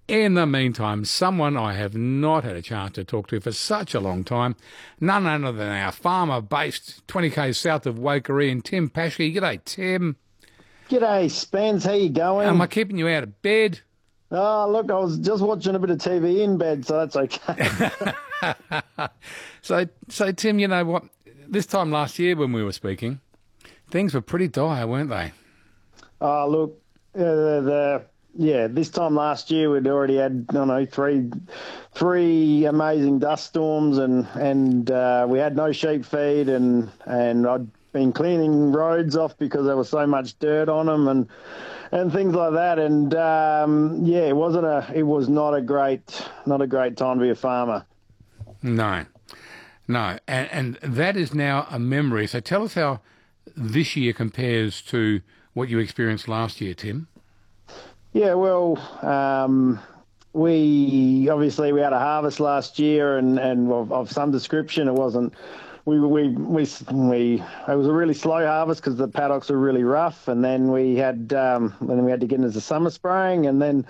In the meantime, someone I have not had a chance to talk to for such a long time, none other than our farmer based 20k south of Waikerie, Tim Paschke. G'day, Tim. G'day, Spence. How you going? Am I keeping you out of bed? Oh, look, I was just watching a bit of TV in bed, so that's okay. So Tim, you know what? This time last year when we were speaking, things were pretty dire, weren't they? Oh, look, this time last year we'd already had, I don't know, three amazing dust storms, and we had no sheep feed, and I'd been cleaning roads off because there was so much dirt on them, and things like that. And it was not a great time to be a farmer. No, and that is now a memory. So tell us how this year compares to what you experienced last year, Tim. Yeah, well, we had a harvest last year, and of some description. It wasn't. It was a really slow harvest because the paddocks were really rough, and then we had to get into the summer spraying, and then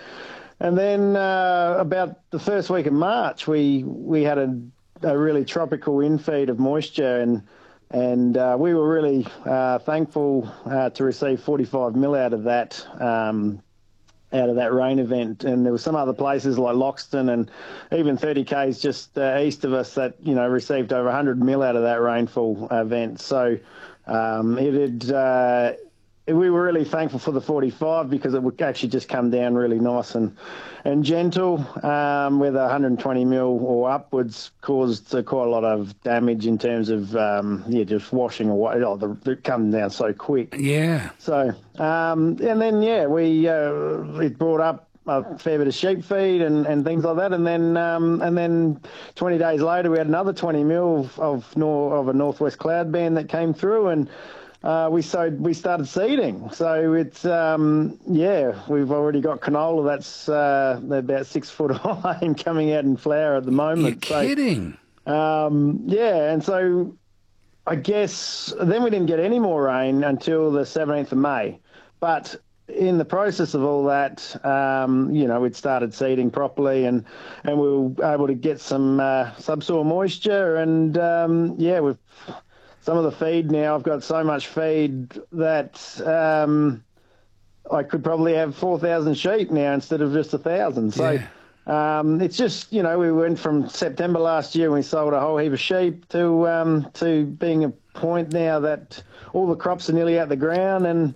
about the first week of March we had a really tropical infeed of moisture, and we were really thankful to receive 45 mil out of that rain event. And there were some other places like Loxton and even 30 k's just east of us that received over 100 mil out of that rainfall event. So we were really thankful for the 45 because it would actually just come down really nice and gentle, with 120 mil or upwards caused quite a lot of damage in terms of just washing away. It comes down so quick. Yeah. So it brought up a fair bit of sheep feed and things like that, and then 20 days later we had another 20 mil of a northwest cloud band that came through, and we started seeding. So it's we've already got canola that's about 6 foot high and coming out in flower at the moment. You're kidding. And so I guess then we didn't get any more rain until the 17th of May. But in the process of all that, we'd started seeding properly, and we were able to get some subsoil moisture, and we've some of the feed now. I've got so much feed that I could probably have 4,000 sheep now instead of just 1,000. So it's just, we went from September last year when we sold a whole heap of sheep to being a point now that all the crops are nearly out the ground and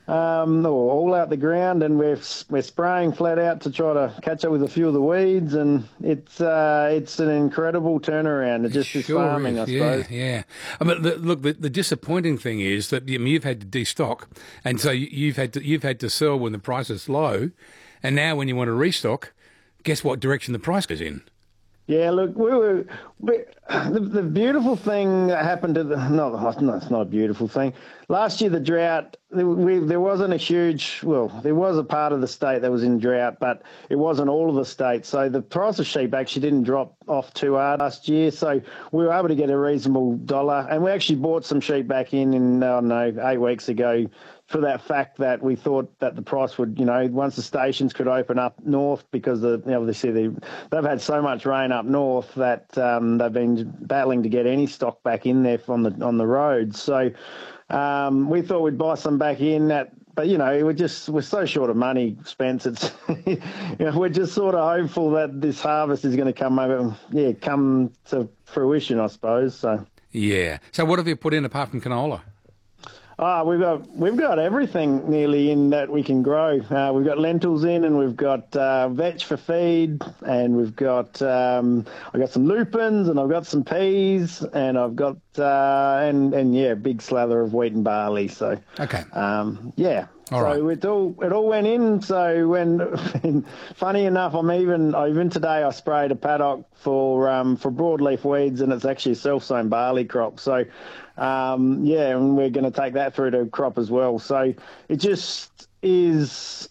all out the ground, and we're spraying flat out to try to catch up with a few of the weeds, and it's an incredible turnaround. It just is farming, I suppose. Yeah. I mean, the disappointing thing is that you've had to destock, and so you've had to sell when the price is low, and now when you want to restock, guess what direction the price goes in? Yeah, look, the beautiful thing that happened to it's not a beautiful thing. Last year, the drought, there wasn't a huge, there was a part of the state that was in drought, but it wasn't all of the state. So the price of sheep actually didn't drop off too hard last year. So we were able to get a reasonable dollar, and we actually bought some sheep back in 8 weeks ago, for that fact that we thought that the price would, once the stations could open up north, because obviously they've had so much rain up north that they've been battling to get any stock back in there on the roads. So we thought we'd buy some back in but we're so short of money, Spence. It's we're just sort of hopeful that this harvest is going to come to fruition, I suppose. So yeah. So what have you put in apart from canola? We've got everything nearly in that we can grow. We've got lentils in, and we've got vetch for feed, and we've got I've got some lupins, and I've got some peas, and I've got big slather of wheat and barley. So okay, All right. It all went in. So when, funny enough, even today I sprayed a paddock for broadleaf weeds, and it's actually a self-sown barley crop. So and we're going to take that through to crop as well. So it just is.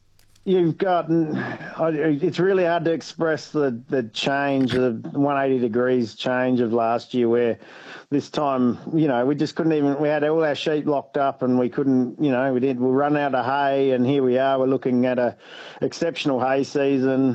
It's really hard to express the change, the 180 degrees change of last year, where this time, we just couldn't even, we had all our sheep locked up, and we couldn't, we'll run out of hay, and here we are, we're looking at a exceptional hay season.